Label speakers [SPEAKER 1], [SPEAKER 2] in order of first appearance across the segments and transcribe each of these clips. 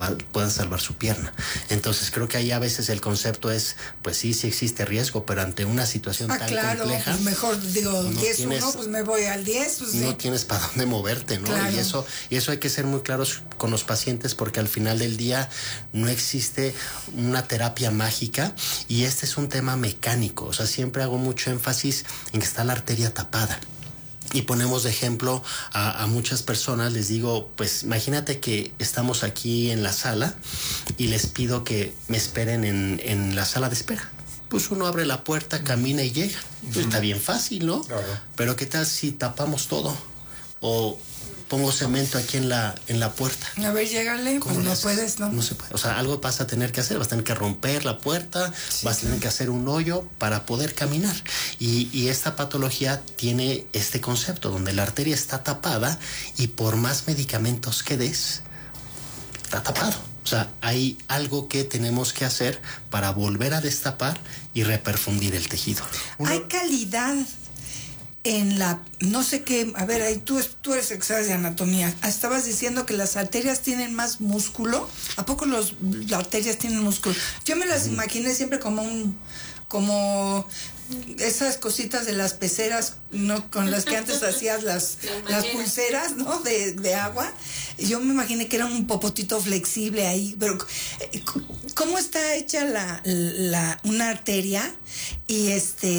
[SPEAKER 1] puedan salvar su pierna. Entonces creo que ahí a veces el concepto es, pues sí existe riesgo, pero ante una situación tan compleja,
[SPEAKER 2] pues mejor digo, 10-1, pues me voy al 10, pues
[SPEAKER 1] no tienes para dónde moverte, ¿no? Claro. Y eso hay que ser muy claros con los pacientes, porque al final del día no existe una terapia mágica, y este es un tema mecánico. O sea, siempre hago mucho énfasis en que está la arteria tapada. Y ponemos de ejemplo a muchas personas, les digo, pues imagínate que estamos aquí en la sala y les pido que me esperen en la sala de espera. Pues uno abre la puerta, camina y llega. Pues está bien fácil, ¿no? Claro. Pero ¿qué tal si tapamos todo? O pongo cemento aquí en la puerta.
[SPEAKER 2] A ver, llégale, pues no puedes, ¿no?
[SPEAKER 1] No se puede. O sea, algo vas a tener que hacer, vas a tener que romper la puerta, vas a tener que hacer un hoyo para poder caminar. Y esta patología tiene este concepto donde la arteria está tapada y por más medicamentos que des, está tapado. O sea, hay algo que tenemos que hacer para volver a destapar y reperfundir el tejido.
[SPEAKER 2] Hay calidad en la, no sé qué, a ver, ahí tú eres que sabes de anatomía. Estabas diciendo que las arterias tienen más músculo. ¿A poco las arterias tienen músculo? Yo me las imaginé siempre como esas cositas de las peceras, ¿no? Con las que antes hacías las pulseras, ¿no? De agua. Yo me imaginé que era un popotito flexible ahí, pero ¿cómo está hecha una arteria? Y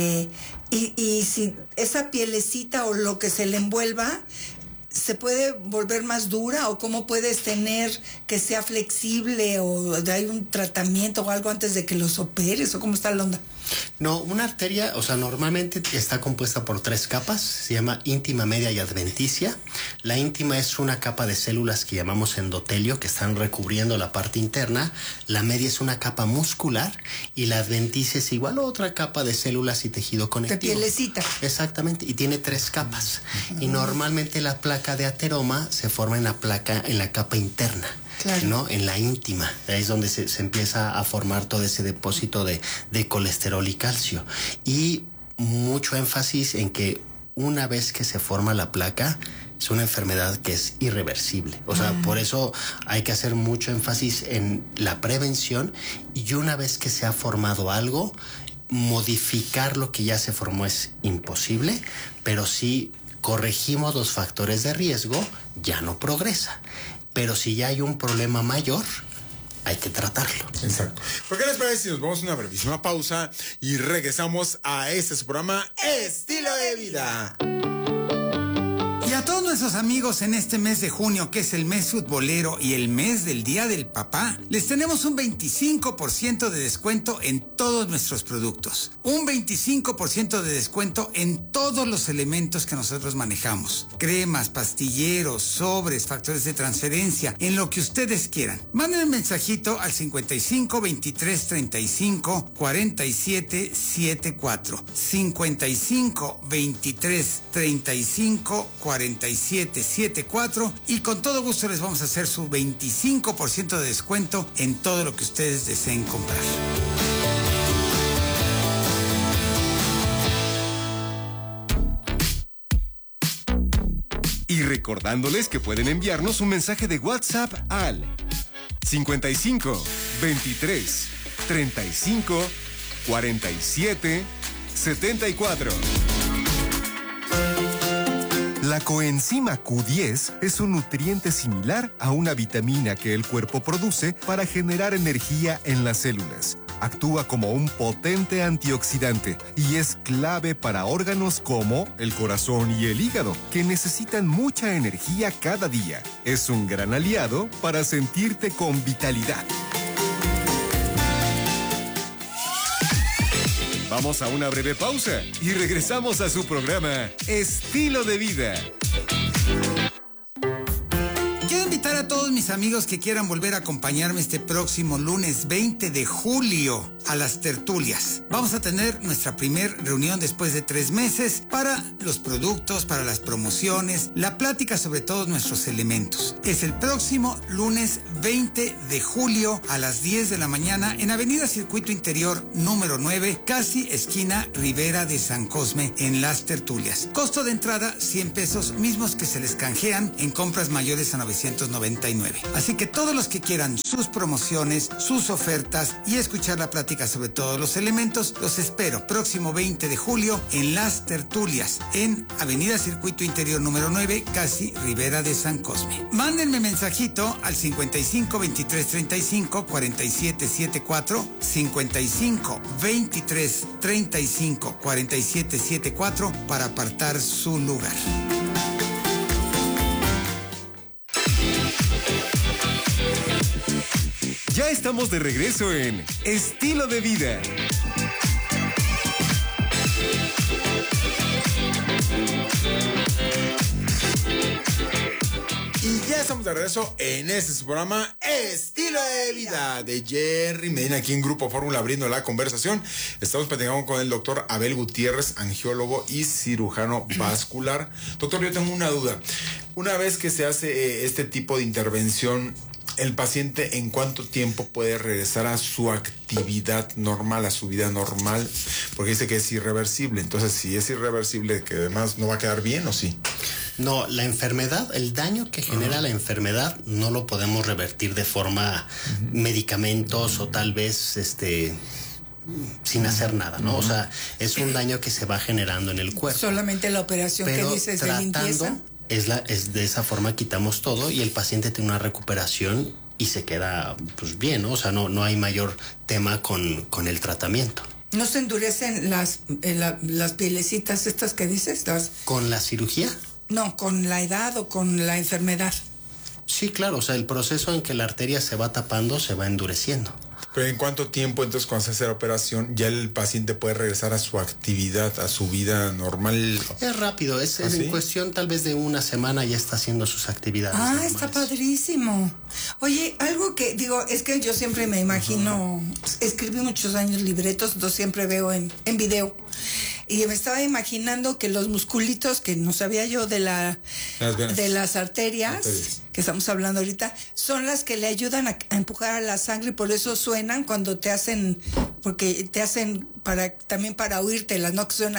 [SPEAKER 2] si esa pielecita o lo que se le envuelva ¿se puede volver más dura, o cómo puedes tener que sea flexible, o hay un tratamiento o algo antes de que los operes, o cómo está la onda?
[SPEAKER 1] No, una arteria, o sea, normalmente está compuesta por 3 capas, se llama íntima, media y adventicia. La íntima es una capa de células que llamamos endotelio, que están recubriendo la parte interna. La media es una capa muscular, y la adventicia es igual a otra capa de células y tejido conectivo.
[SPEAKER 2] De pielecita.
[SPEAKER 1] Exactamente, y tiene 3 capas. Y normalmente la placa de ateroma se forma en la capa interna. Claro. ¿No? En la íntima, ahí es donde se empieza a formar todo ese depósito de colesterol y calcio. Y mucho énfasis en que una vez que se forma la placa, es una enfermedad que es irreversible. O sea, por eso hay que hacer mucho énfasis en la prevención, y una vez que se ha formado algo, modificar lo que ya se formó es imposible, pero si corregimos los factores de riesgo, ya no progresa. Pero si ya hay un problema mayor, hay que tratarlo.
[SPEAKER 3] Exacto. ¿Por qué les parece si nos vamos a una brevísima pausa y regresamos a su programa Estilo de Vida?
[SPEAKER 4] Y a todos nuestros amigos en este mes de junio, que es el mes futbolero y el mes del Día del Papá, les tenemos un 25% de descuento en todos nuestros productos. Un 25% de descuento en todos los elementos que nosotros manejamos. Cremas, pastilleros, sobres, factores de transferencia, en lo que ustedes quieran. Manden un mensajito al 55 23 35 47 74. 55 23 35 4774, y con todo gusto les vamos a hacer su 25% de descuento en todo lo que ustedes deseen comprar.
[SPEAKER 5] Y recordándoles que pueden enviarnos un mensaje de WhatsApp al 55 23 35 47 74. La coenzima Q10 es un nutriente similar a una vitamina que el cuerpo produce para generar energía en las células. Actúa como un potente antioxidante y es clave para órganos como el corazón y el hígado, que necesitan mucha energía cada día. Es un gran aliado para sentirte con vitalidad. Vamos a una breve pausa y regresamos a su programa Estilo de Vida.
[SPEAKER 4] Quiero invitar a todos mis amigos que quieran volver a acompañarme este próximo lunes 20 de julio a las tertulias. Vamos a tener nuestra primer reunión después de 3 meses para los productos, para las promociones, la plática sobre todos nuestros elementos. Es el próximo lunes 20 de julio a las 10 de la mañana en Avenida Circuito Interior número 9, casi esquina Rivera de San Cosme, en las tertulias. Costo de entrada 100 pesos, mismos que se les canjean en compras mayores a 999. 99. Así que todos los que quieran sus promociones, sus ofertas y escuchar la plática sobre todos los elementos, los espero próximo 20 de julio en Las Tertulias, en Avenida Circuito Interior número 9, casi Ribera de San Cosme. Mándenme mensajito al 55 23 35 47 74, 55 23 35 47 74 para apartar su lugar.
[SPEAKER 5] Ya estamos de regreso en Estilo de Vida.
[SPEAKER 3] Y ya estamos de regreso en este su programa Estilo de Vida de Jerry Medina, aquí en Grupo Fórmula, abriendo la conversación. Estamos platicando con el doctor Abel Gutiérrez, angiólogo y cirujano vascular. Doctor, yo tengo una duda. Una vez que se hace este tipo de intervención, ¿el paciente en cuánto tiempo puede regresar a su actividad normal, a su vida normal? Porque dice que es irreversible. Entonces, si es irreversible, que además no va a quedar bien, ¿o sí?
[SPEAKER 1] No, la enfermedad, el daño que genera la enfermedad no lo podemos revertir de forma medicamentos o tal vez sin hacer nada, ¿no? O sea, es un daño que se va generando en el cuerpo.
[SPEAKER 2] Solamente la operación
[SPEAKER 1] pero
[SPEAKER 2] que dices de limpieza.
[SPEAKER 1] Es de esa forma quitamos todo y el paciente tiene una recuperación y se queda pues bien, ¿no? O sea, no hay mayor tema con el tratamiento.
[SPEAKER 2] ¿No se endurecen las pielecitas estas que dices?
[SPEAKER 1] ¿Con la cirugía?
[SPEAKER 2] No, con la edad o con la enfermedad.
[SPEAKER 1] Sí, claro, o sea, el proceso en que la arteria se va tapando se va endureciendo.
[SPEAKER 3] Pero ¿en cuánto tiempo entonces cuando se hace la operación ya el paciente puede regresar a su actividad, a su vida normal?
[SPEAKER 1] Es rápido, es en cuestión tal vez de una semana ya está haciendo sus actividades normales.
[SPEAKER 2] Está padrísimo. Oye, algo que digo, es que yo siempre me imagino, escribí muchos años libretos, entonces siempre veo en video. Y me estaba imaginando que los musculitos que no sabía yo de las arterias, que estamos hablando ahorita, son las que le ayudan a empujar a la sangre y por eso suenan cuando te hacen, porque te hacen también para oírtelas, ¿no? Que suena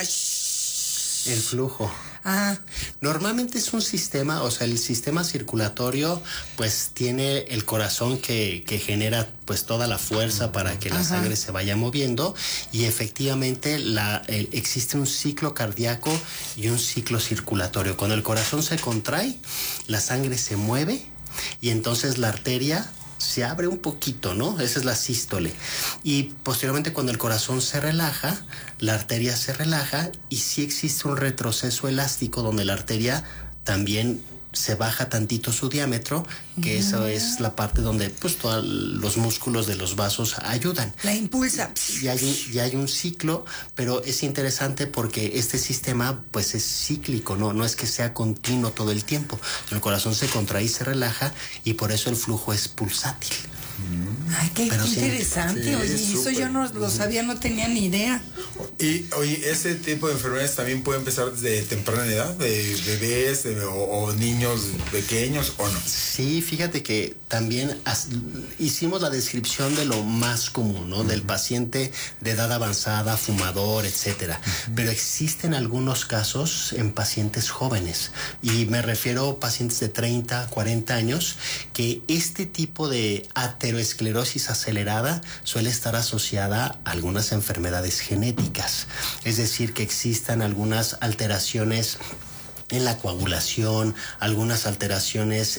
[SPEAKER 1] el flujo.
[SPEAKER 2] Ajá.
[SPEAKER 1] Normalmente es un sistema, o sea, el sistema circulatorio pues tiene el corazón que genera pues toda la fuerza para que la sangre se vaya moviendo y efectivamente existe un ciclo cardíaco y un ciclo circulatorio. Cuando el corazón se contrae, la sangre se mueve y entonces la arteria se abre un poquito, ¿no? Esa es la sístole. Y posteriormente cuando el corazón se relaja, la arteria se relaja y sí existe un retroceso elástico donde la arteria también se baja tantito su diámetro, que esa es la parte donde pues todos los músculos de los vasos ayudan.
[SPEAKER 2] La impulsa.
[SPEAKER 1] Y hay un ciclo, pero es interesante porque este sistema pues es cíclico, no es que sea continuo todo el tiempo. El corazón se contrae y se relaja y por eso el flujo es pulsátil.
[SPEAKER 2] Ay, qué interesante.
[SPEAKER 3] Sí,
[SPEAKER 2] oye, eso yo no lo sabía, no tenía ni idea.
[SPEAKER 3] Y oye, ese tipo de enfermedades también puede empezar desde temprana edad, de bebés o niños pequeños, ¿o no?
[SPEAKER 1] Sí, fíjate que también hicimos la descripción de lo más común, ¿no? Del paciente de edad avanzada, fumador, etcétera. Pero existen algunos casos en pacientes jóvenes y me refiero a pacientes de 30, 40 años que este tipo de ateroesclerosis acelerada suele estar asociada a algunas enfermedades genéticas, es decir, que existan algunas alteraciones en la coagulación, algunas alteraciones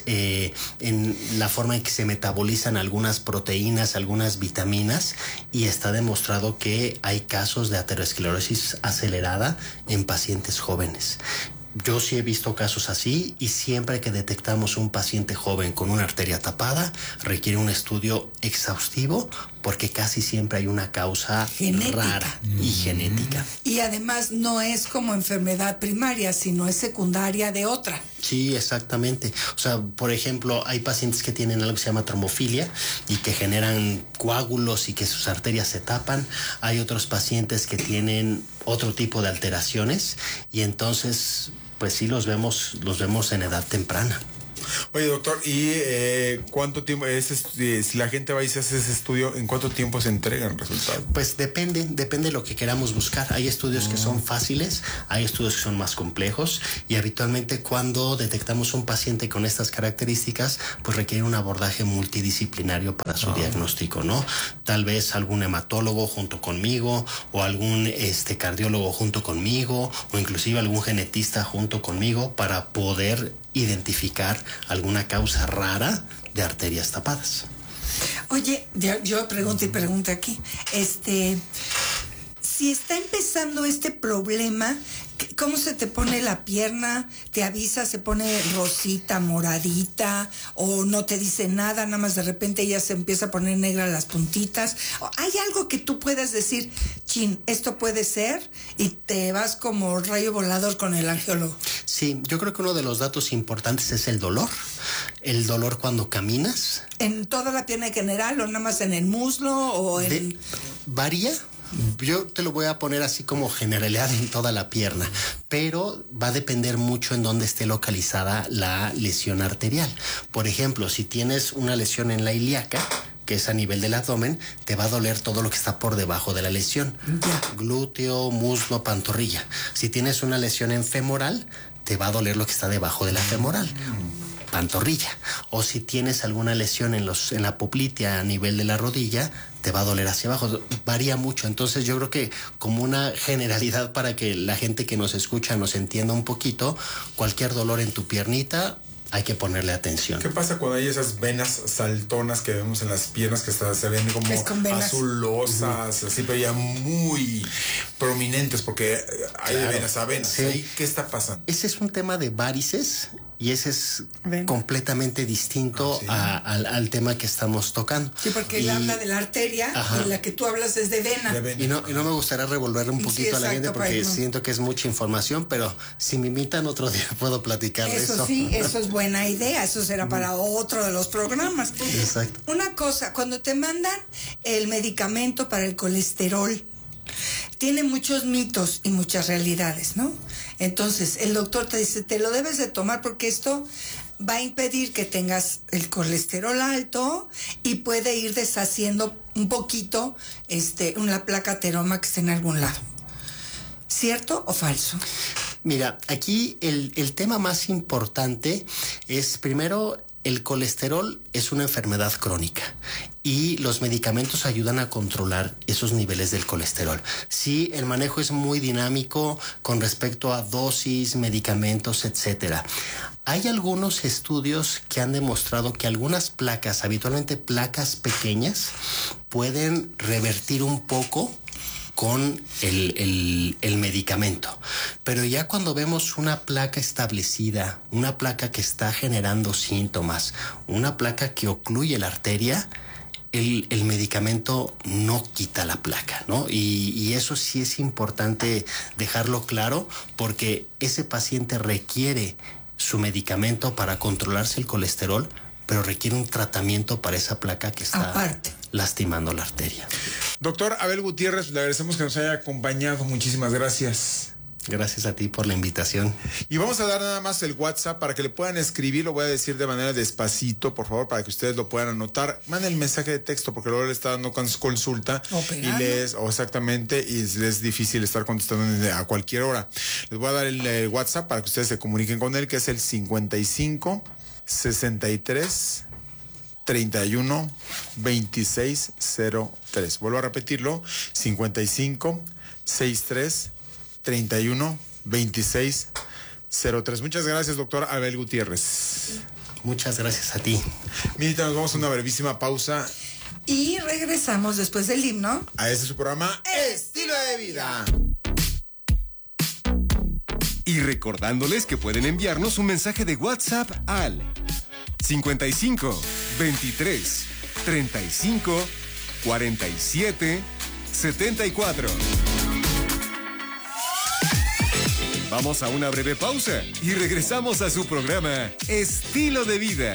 [SPEAKER 1] en la forma en que se metabolizan algunas proteínas, algunas vitaminas, y está demostrado que hay casos de ateroesclerosis acelerada en pacientes jóvenes. Yo sí he visto casos así y siempre que detectamos un paciente joven con una arteria tapada requiere un estudio exhaustivo porque casi siempre hay una causa
[SPEAKER 2] genética.
[SPEAKER 1] Rara y genética.
[SPEAKER 2] Y además no es como enfermedad primaria, sino es secundaria de otra.
[SPEAKER 1] Sí, exactamente. O sea, por ejemplo, hay pacientes que tienen algo que se llama trombofilia y que generan coágulos y que sus arterias se tapan. Hay otros pacientes que tienen otro tipo de alteraciones y entonces pues sí los vemos en edad temprana.
[SPEAKER 3] Oye, doctor, ¿y cuánto tiempo si la gente va y se hace ese estudio, en cuánto tiempo se entregan el resultado?
[SPEAKER 1] Pues depende de lo que queramos buscar. Hay estudios que son fáciles, hay estudios que son más complejos, y habitualmente cuando detectamos un paciente con estas características, pues requiere un abordaje multidisciplinario para su diagnóstico, ¿no? Tal vez algún hematólogo junto conmigo, o algún cardiólogo junto conmigo, o inclusive algún genetista junto conmigo, para poder identificar alguna causa rara de arterias tapadas.
[SPEAKER 2] Oye, yo pregunto aquí, si está empezando este problema, ¿cómo se te pone la pierna? ¿Te avisa, se pone rosita, moradita, o no te dice nada, nada más de repente ya se empieza a poner negra las puntitas? ¿Hay algo que tú puedas decir, chin, esto puede ser? Y te vas como rayo volador con el angiólogo.
[SPEAKER 1] Sí, yo creo que uno de los datos importantes es el dolor. El dolor cuando caminas.
[SPEAKER 2] ¿En toda la pierna en general o nada más en el muslo o en...?
[SPEAKER 1] Varía. Yo te lo voy a poner así como generalidad en toda la pierna, pero va a depender mucho en dónde esté localizada la lesión arterial. Por ejemplo, si tienes una lesión en la ilíaca, que es a nivel del abdomen, te va a doler todo lo que está por debajo de la lesión. Glúteo, muslo, pantorrilla. Si tienes una lesión en femoral, te va a doler lo que está debajo de la femoral. Pantorrilla. O si tienes alguna lesión en la poplitea a nivel de la rodilla, te va a doler hacia abajo. Varía mucho. Entonces yo creo que como una generalidad para que la gente que nos escucha nos entienda un poquito, cualquier dolor en tu piernita, hay que ponerle atención.
[SPEAKER 3] ¿Qué pasa cuando hay esas venas saltonas que vemos en las piernas que se ven como azulosas, así, pero ya muy prominentes porque hay de venas a venas? Sí. ¿Qué está pasando?
[SPEAKER 1] Ese es un tema de varices, y ese es completamente distinto al tema que estamos tocando.
[SPEAKER 2] Sí, porque él habla de la arteria, y la que tú hablas es de vena.
[SPEAKER 1] Y no me gustaría revolver un poquito a la gente porque siento que es mucha información, pero si me invitan otro día puedo platicar de eso.
[SPEAKER 2] Eso sí, eso es buena idea, eso será para otro de los programas.
[SPEAKER 1] Exacto.
[SPEAKER 2] Una cosa, cuando te mandan el medicamento para el colesterol, tiene muchos mitos y muchas realidades, ¿no? Entonces, el doctor te dice, te lo debes de tomar porque esto va a impedir que tengas el colesterol alto y puede ir deshaciendo un poquito una placa ateroma que esté en algún lado. ¿Cierto o falso?
[SPEAKER 1] Mira, aquí el tema más importante es, primero, el colesterol es una enfermedad crónica y los medicamentos ayudan a controlar esos niveles del colesterol. Sí, el manejo es muy dinámico con respecto a dosis, medicamentos, etcétera. Hay algunos estudios que han demostrado que algunas placas, habitualmente placas pequeñas, pueden revertir un poco con el medicamento. Pero ya cuando vemos una placa establecida, una placa que está generando síntomas, una placa que ocluye la arteria, el medicamento no quita la placa, ¿no? Y eso sí es importante dejarlo claro, porque ese paciente requiere su medicamento para controlarse el colesterol, pero requiere un tratamiento para esa placa que está lastimando la arteria.
[SPEAKER 3] Doctor Abel Gutiérrez, le agradecemos que nos haya acompañado. Muchísimas gracias.
[SPEAKER 1] Gracias a ti por la invitación.
[SPEAKER 3] Y vamos a dar nada más el WhatsApp para que le puedan escribir. Lo voy a decir de manera despacito, por favor, para que ustedes lo puedan anotar. Manden el mensaje de texto porque luego le está dando consulta y exactamente, y es difícil estar contestando a cualquier hora. Les voy a dar el WhatsApp para que ustedes se comuniquen con él, que es el 55 63 31 26 03. Vuelvo a repetirlo, 55 63 31 26 03. Muchas gracias, doctor Abel Gutiérrez.
[SPEAKER 1] Muchas gracias a ti.
[SPEAKER 3] Mirita, nos vamos a una brevísima pausa.
[SPEAKER 2] Y regresamos después del himno
[SPEAKER 3] a este su programa Estilo de Vida.
[SPEAKER 5] Y recordándoles que pueden enviarnos un mensaje de WhatsApp al 55 23 35 47 74. Vamos a una breve pausa y regresamos a su programa Estilo de Vida.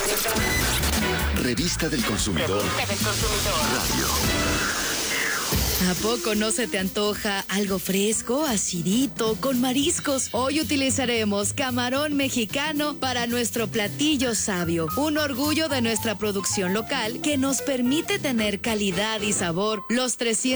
[SPEAKER 6] Revista del Consumidor. Radio. ¿A poco no se te antoja algo fresco, acidito, con mariscos? Hoy utilizaremos camarón mexicano para nuestro platillo sabio, un orgullo de nuestra producción local que nos permite tener calidad y sabor los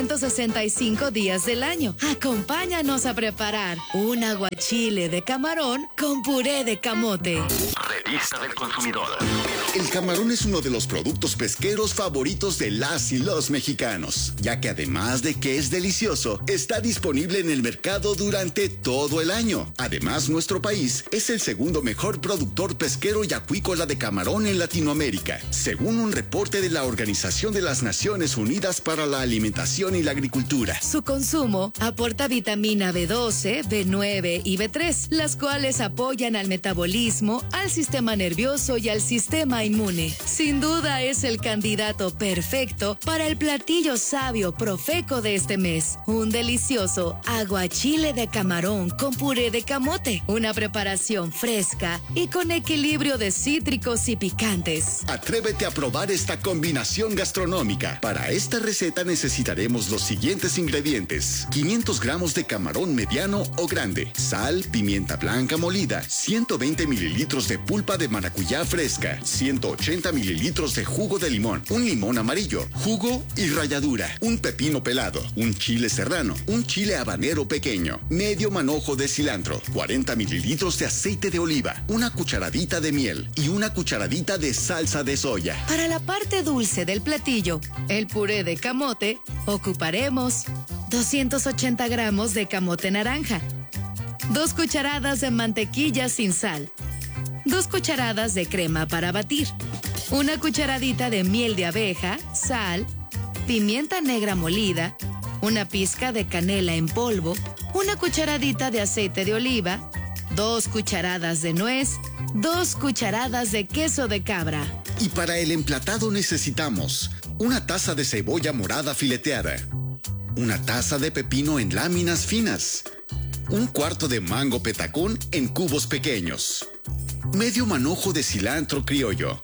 [SPEAKER 6] 365 días del año. Acompáñanos a preparar un aguachile de camarón con puré de camote.
[SPEAKER 7] Revista del Consumidor. El camarón es uno de los productos pesqueros favoritos de las y los mexicanos, ya que además de que es delicioso, está disponible en el mercado durante todo el año. Además, nuestro país es el segundo mejor productor pesquero y acuícola de camarón en Latinoamérica, según un reporte de la Organización de las Naciones Unidas para la Alimentación y la Agricultura.
[SPEAKER 6] Su consumo aporta vitamina B12, B9 y B3, las cuales apoyan al metabolismo, al sistema nervioso y al sistema inmune. Sin duda es el candidato perfecto para el platillo sabio Profeco de este mes. Un delicioso aguachile de camarón con puré de camote. Una preparación fresca y con equilibrio de cítricos y picantes.
[SPEAKER 7] Atrévete a probar esta combinación gastronómica. Para esta receta necesitaremos los siguientes ingredientes: 500 gramos de camarón mediano o grande, sal, pimienta blanca molida, 120 mililitros de pulpa de maracuyá fresca, 180 mililitros de jugo de limón, un limón amarillo, jugo y ralladura, un pepino pelado, un chile serrano, un chile habanero pequeño, medio manojo de cilantro, 40 mililitros de aceite de oliva, una cucharadita de miel y una cucharadita de salsa de soya.
[SPEAKER 6] Para la parte dulce del platillo, el puré de camote, ocuparemos 280 gramos de camote naranja, 2 cucharadas de mantequilla sin sal, 2 cucharadas de crema para batir, una cucharadita de miel de abeja, sal, pimienta negra molida, una pizca de canela en polvo, una cucharadita de aceite de oliva, 2 cucharadas de nuez, 2 cucharadas de queso de cabra.
[SPEAKER 7] Y para el emplatado necesitamos una taza de cebolla morada fileteada, una taza de pepino en láminas finas, un cuarto de mango petacón en cubos pequeños, medio manojo de cilantro criollo,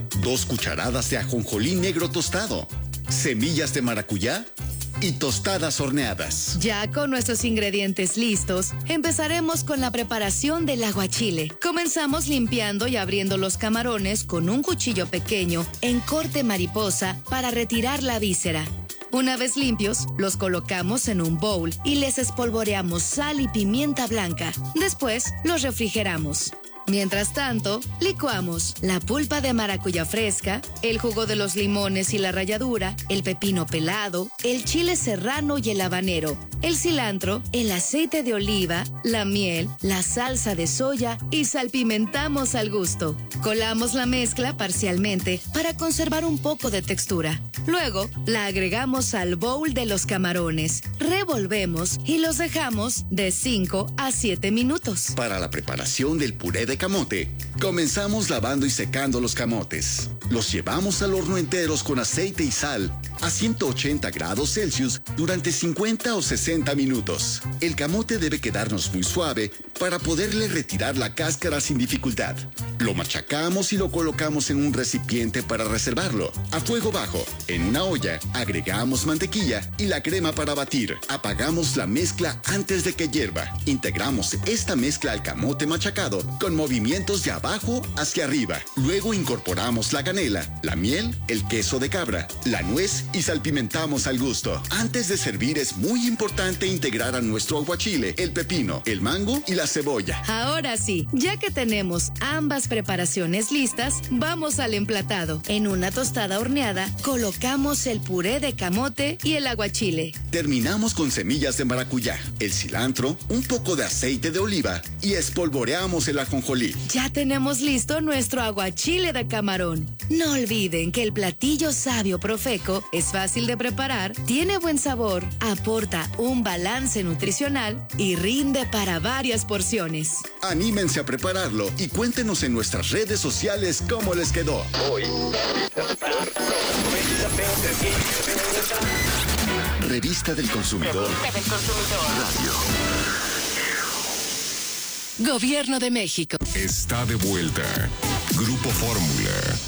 [SPEAKER 7] 2 cucharadas de ajonjolí negro tostado, semillas de maracuyá y tostadas horneadas.
[SPEAKER 6] Ya con nuestros ingredientes listos, empezaremos con la preparación del aguachile. Comenzamos limpiando y abriendo los camarones con un cuchillo pequeño en corte mariposa para retirar la víscera. Una vez limpios, los colocamos en un bowl y les espolvoreamos sal y pimienta blanca. Después, los refrigeramos. Mientras tanto, licuamos la pulpa de maracuyá fresca, el jugo de los limones y la ralladura, el pepino pelado, el chile serrano y el habanero, el cilantro, el aceite de oliva, la miel, la salsa de soya y salpimentamos al gusto. Colamos la mezcla parcialmente para conservar un poco de textura. Luego, la agregamos al bowl de los camarones, revolvemos y los dejamos de 5 a 7 minutos.
[SPEAKER 7] Para la preparación del puré de camote, comenzamos lavando y secando los camotes. Los llevamos al horno enteros con aceite y sal a 180 grados Celsius durante 50 o 60 minutos. El camote debe quedarnos muy suave para poderle retirar la cáscara sin dificultad. Lo machacamos y lo colocamos en un recipiente para reservarlo. A fuego bajo, en una olla, agregamos mantequilla y la crema para batir. Apagamos la mezcla antes de que hierva. Integramos esta mezcla al camote machacado con movimientos de abajo hacia arriba. Luego incorporamos la canela, la miel, el queso de cabra, la nuez y salpimentamos al gusto. Antes de servir es muy importante integrar a nuestro aguachile el pepino, el mango y la cebolla.
[SPEAKER 6] Ahora sí, ya que tenemos ambas preparaciones listas, vamos al emplatado. En una tostada horneada, colocamos el puré de camote y el aguachile.
[SPEAKER 7] Terminamos con semillas de maracuyá, el cilantro, un poco de aceite de oliva y espolvoreamos el ajonjolí.
[SPEAKER 6] Ya tenemos listo nuestro aguachile de camarón. No olviden que el platillo sabio Profeco es fácil de preparar, tiene buen sabor, aporta un balance nutricional y rinde para varias porciones.
[SPEAKER 7] Anímense a prepararlo y cuéntenos en nuestras redes sociales cómo les quedó. Revista del Consumidor. Radio.
[SPEAKER 6] Gobierno de México.
[SPEAKER 5] Está de vuelta. Grupo Fórmula.